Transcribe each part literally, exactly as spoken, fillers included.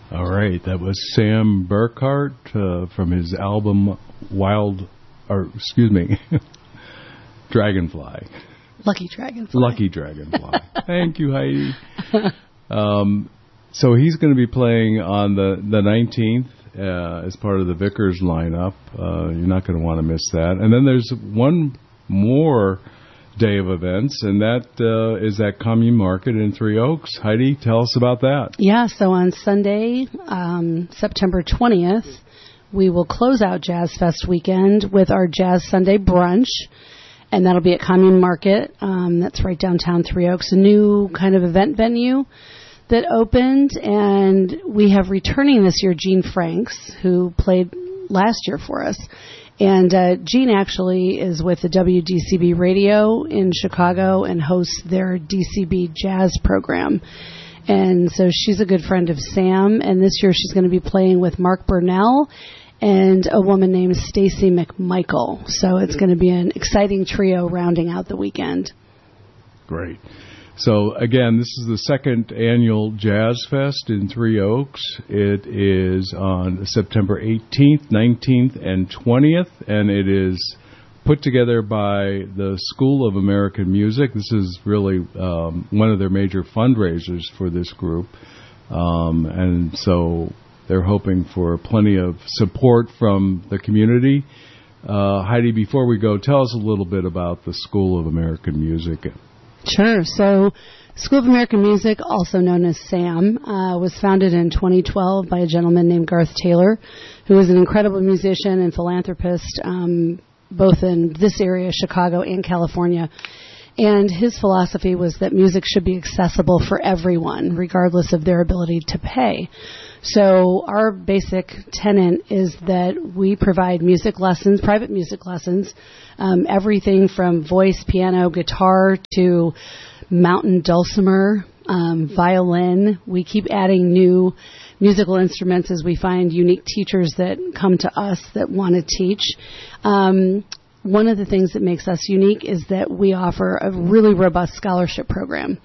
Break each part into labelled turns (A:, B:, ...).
A: All right, that was Sam Burkhart uh, from his album Wild, or excuse me, Dragonfly.
B: Lucky Dragonfly.
A: Lucky Dragonfly. Thank you, Heidi. Um, so he's going to be playing on the, the nineteenth uh, as part of the Vickers lineup. Uh, you're not going to want to miss that. And then there's one more day of events, and that uh, is at Commune Market in Three Oaks. Heidi, tell us about that.
B: Yeah, so on Sunday, um, September twentieth, we will close out Jazz Fest weekend with our Jazz Sunday brunch, and that'll be at Commune Market. Um, that's right downtown Three Oaks, a new kind of event venue that opened, and we have returning this year Gene Franks, who played last year for us. And uh, Jean actually is with the W D C B Radio in Chicago and hosts their D C B Jazz program. And so she's a good friend of Sam. And this year she's going to be playing with Mark Burnell and a woman named Stacy McMichael. So it's going to be an exciting trio rounding out the weekend.
A: Great. So, again, this is the second annual Jazz Fest in Three Oaks. It is on September eighteenth, nineteenth, and twentieth, and it is put together by the School of American Music. This is really um, one of their major fundraisers for this group, um, and so they're hoping for plenty of support from the community. Uh, Heidi, before we go, tell us a little bit about the School of American Music.
B: Sure. So School of American Music, also known as SAM, uh, was founded in twenty twelve by a gentleman named Garth Taylor, who is an incredible musician and philanthropist, um, both in this area, Chicago, and California. And his philosophy was that music should be accessible for everyone, regardless of their ability to pay. So our basic tenet is that we provide music lessons, private music lessons, um, everything from voice, piano, guitar to mountain dulcimer, um, violin. We keep adding new musical instruments as we find unique teachers that come to us that want to teach. Um, one of the things that makes us unique is that we offer a really robust scholarship program.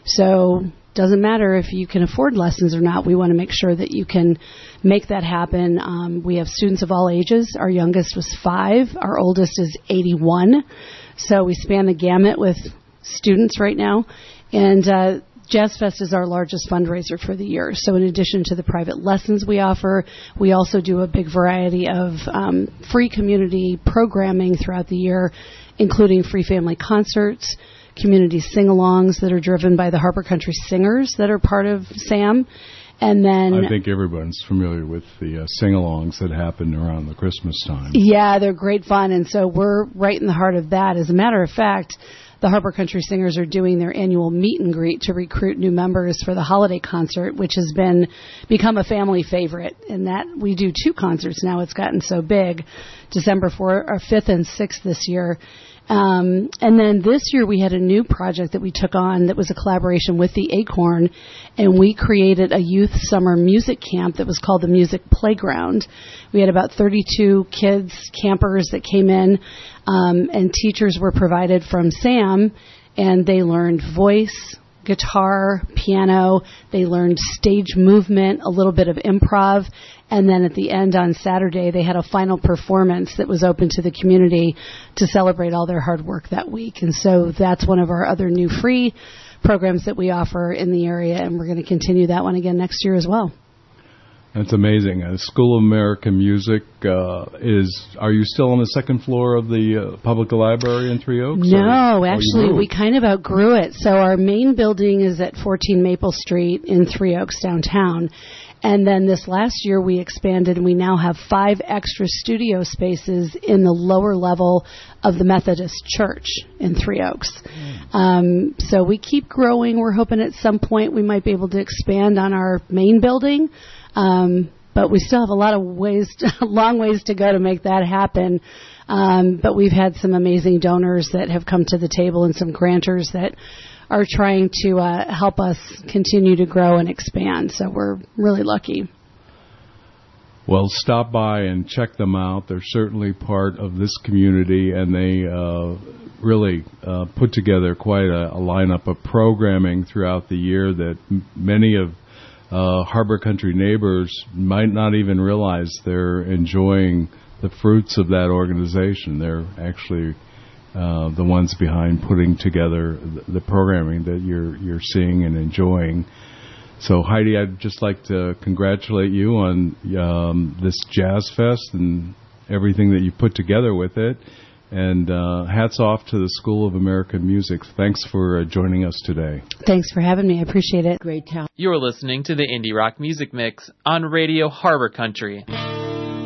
B: So doesn't matter if you can afford lessons or not. We want to make sure that you can make that happen. Um, we have students of all ages. Our youngest was five. Our oldest is eighty-one. So we span the gamut with students right now. And uh, Jazz Fest is our largest fundraiser for the year. So in addition to the private lessons we offer, we also do a big variety of um, free community programming throughout the year, including free family concerts, community sing-alongs that are driven by the Harper Country Singers that are part of SAM. And then
A: I think everyone's familiar with the uh, sing-alongs that happen around the Christmas time.
B: Yeah, they're great fun. And so we're right in the heart of that. As a matter of fact, the Harper Country Singers are doing their annual meet and greet to recruit new members for the holiday concert, which has been become a family favorite. And that we do two concerts now. It's gotten so big. December fourth, or fifth and sixth this year. Um, and then this year we had a new project that we took on that was a collaboration with the Acorn, and we created a youth summer music camp that was called the Music Playground. We had about thirty-two kids, campers that came in, um, and teachers were provided from SAM, and they learned voice, guitar, piano. They learned stage movement, a little bit of improv. And then at the end on Saturday, they had a final performance that was open to the community to celebrate all their hard work that week. And so that's one of our other new free programs that we offer in the area, and we're going to continue that one again next year as well.
A: That's amazing. Uh, School of American Music uh, is, are you still on the second floor of the uh, public library in Three Oaks?
B: No,
A: or,
B: actually,
A: oh,
B: we kind of outgrew it. So our main building is at fourteen Maple Street in Three Oaks downtown. And then this last year we expanded, and we now have five extra studio spaces in the lower level of the Methodist Church in Three Oaks. Mm. Um, so we keep growing. We're hoping at some point we might be able to expand on our main building. Um, but we still have a lot of ways, to, long ways to go to make that happen. Um, but we've had some amazing donors that have come to the table and some grantors that are trying to uh, help us continue to grow and expand. So we're really lucky.
A: Well, stop by and check them out. They're certainly part of this community, and they uh, really uh, put together quite a, a lineup of programming throughout the year that m- many of uh, Harbor Country neighbors might not even realize they're enjoying the fruits of that organization. They're actually uh, the ones behind putting together the, the programming that you're you're seeing and enjoying. So, Heidi, I'd just like to congratulate you on um, this Jazz Fest and everything that you put together with it. And uh, hats off to the School of American Music. Thanks for uh, joining us today.
B: Thanks for having me. I appreciate it.
C: Great talent.
D: You're listening to the Indie Rock Music Mix on Radio Harbor Country.